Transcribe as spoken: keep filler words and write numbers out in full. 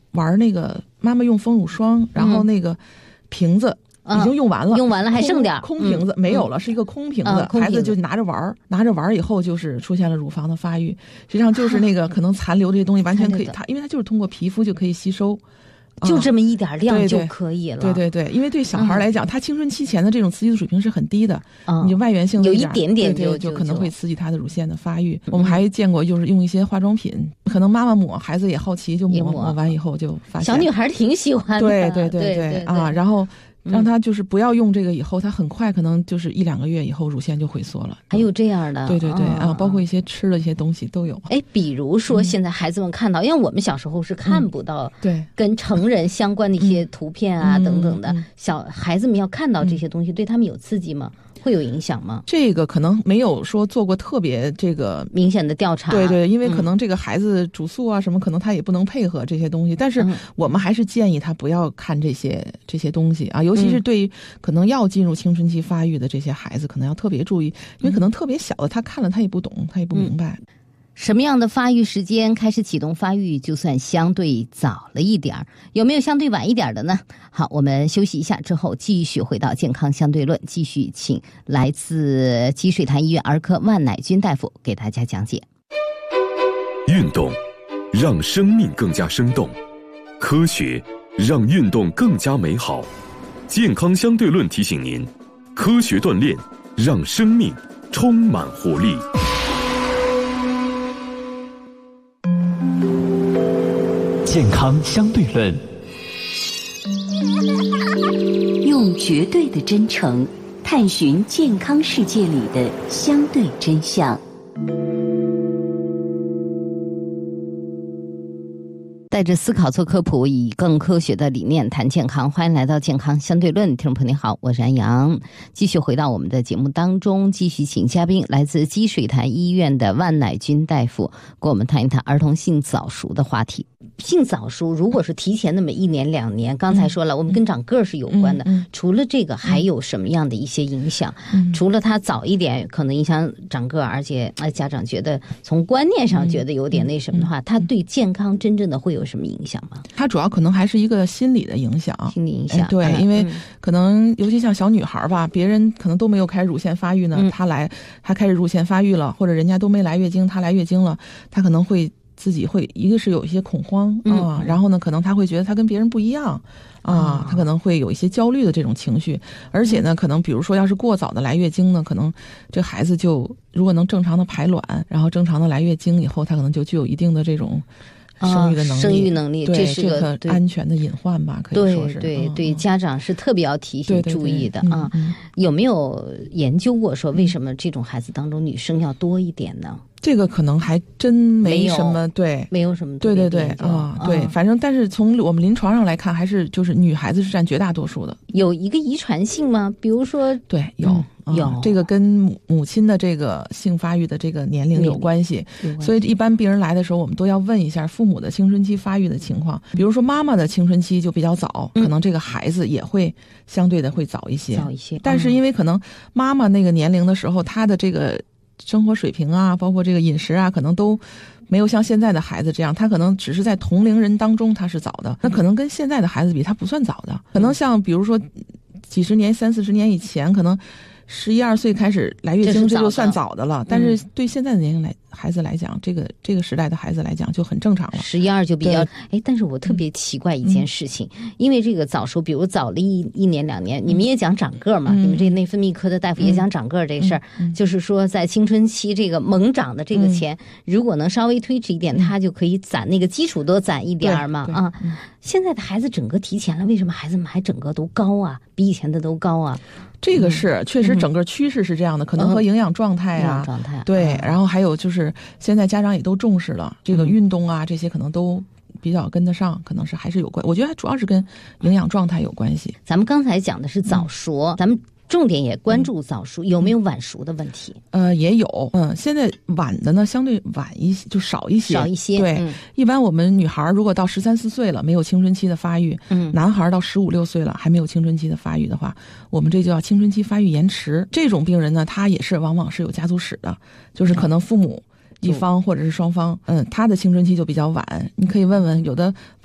玩那个妈妈用丰乳霜，然后那个瓶子已经用完了， 嗯、用完了还剩点空瓶子、嗯、没有了，是一个空瓶子、嗯、空瓶子孩子就拿着玩拿着玩以后就是出现了乳房的发育，实际上就是那个可能残留这些东西完全可以它因为它就是通过皮肤就可以吸收， 就这么一点量就可以了。 对对 对, 对，因为对小孩来讲、嗯、他青春期前的这种雌激素水平是很低的、嗯、你外源性的有一点点就对对就可能会刺激他的乳腺的发育、嗯、我们还见过就是用一些化妆品，可能妈妈抹孩子也好奇就抹抹完以后就发现小女孩挺喜欢的。 对对对 对, 对, 对啊，然后让他就是不要用这个以后，他很快可能就是一两个月以后乳腺就萎缩了。 还有这样的？ 对对对、哦、啊，包括一些吃的一些东西都有。 哎，比如说现在孩子们看到、嗯、因为我们小时候是看不到对跟成人相关的一些图片啊、嗯、等等的、嗯嗯、小孩子们要看到这些东西、嗯、对他们有刺激吗？会有影响吗？ 这个可能没有说做过特别这个明显的调查。 对对，因为可能这个孩子主诉啊什么、嗯、可能他也不能配合这些东西，但是我们还是建议他不要看这些这些东西啊，尤其是对于可能要进入青春期发育的这些孩子，可能要特别注意，因为可能特别小的他看了他也不懂，他也不明白。嗯， 什么样的发育时间开始启动发育就算相对早了一点，有没有相对晚一点的呢？好，我们休息一下之后继续回到健康相对论，继续请来自积水潭医院儿科万乃军大夫给大家讲解。 运动让生命更加生动，科学让运动更加美好。健康相对论提醒您，科学锻炼让生命充满活力。 健康相对论， 用绝对的真诚探寻健康世界里的相对真相。 带着思考做科普，以更科学的理念谈健康。欢迎来到健康相对论，听众朋友你好，我是安阳。继续回到我们的节目当中，继续请嘉宾来自积水潭医院的万乃军大夫跟我们谈一谈儿童性早熟的话题。性早熟如果是提前那么一年两年，刚才说了、嗯、我们跟长个儿是有关的、嗯嗯、除了这个还有什么样的一些影响、嗯、除了他早一点可能影响长个儿，而且家长觉得从观念上觉得有点那什么的话、嗯嗯、他对健康真正的会有什么影响吗？ 他主要可能还是一个心理的影响。 心理影响、哎、 对、嗯、因为可能尤其像小女孩吧，别人可能都没有开始乳腺发育呢、嗯、她来她开始乳腺发育了，或者人家都没来月经她来月经了，她可能会自己会一个是有一些恐慌啊、嗯，然后呢可能他会觉得他跟别人不一样啊，他可能会有一些焦虑的这种情绪，而且呢可能比如说要是过早的来月经呢，可能这孩子就如果能正常的排卵，然后正常的来月经以后，他可能就具有一定的这种生育的能力， 啊、生育能力， 对， 这是个安全的隐患吧，可以说是。 对对对、 嗯， 家长是特别要提醒注意的对对对啊、 嗯嗯。 有没有研究过说为什么这种孩子当中女生要多一点呢？ 这个可能还真没什么，对， 没有什么， 对对对啊、嗯，对，反正但是从我们临床上来看，还是就是女孩子是占绝大多数的。 有一个遗传性吗？比如说， 对，有。 嗯、有、 嗯、这个跟母母亲的这个性发育的这个年龄有关系，所以一般病人来的时候，我们都要问一下父母的青春期发育的情况。比如说妈妈的青春期就比较早， 嗯、 可能这个孩子也会相对的会早一些， 早一些。 但是因为可能妈妈那个年龄的时候，她的这个生活水平啊，包括这个饮食啊，可能都没有像现在的孩子这样，他可能只是在同龄人当中他是早的，那可能跟现在的孩子比，他不算早的。可能像比如说几十年、三四十年以前，可能十一二岁开始来月经，这就算早的了。但是对现在的年龄来孩子来讲，这个这个时代的孩子来讲就很正常了。 十一二就比较哎，但是我特别奇怪一件事情，嗯、因为这个早熟，比如早了一一年两年，你们也讲长个嘛，嗯、你们这内分泌科的大夫也讲长个这事儿，嗯嗯，就是说在青春期这个猛长的这个前，嗯、如果能稍微推迟一点，他就可以攒那个基础多攒一点嘛啊。嗯、现在的孩子整个提前了，为什么孩子们还整个都高啊？比以前的都高啊？ 这个是确实整个趋势是这样的，嗯、可能和营养状态啊， 嗯、状态对， 嗯， 然后还有就是现在家长也都重视了这个运动啊，这些可能都比较跟得上，可能是还是有关。我觉得主要是跟营养状态有关系。 咱们刚才讲的是早熟，嗯、咱们重点也关注早熟，嗯、有没有晚熟的问题？ 呃，也有，嗯，现在晚的呢相对晚一些，就少一些， 少一些。 对， 嗯、 一般我们女孩如果到十三四岁了没有青春期的发育，嗯，男孩到十五六岁了还没有青春期的发育的话，我们这就叫青春期发育延迟。这种病人呢，他也是往往是有家族史的，就是可能父母一方或者是双方，嗯，他的青春期就比较晚。你可以问问有的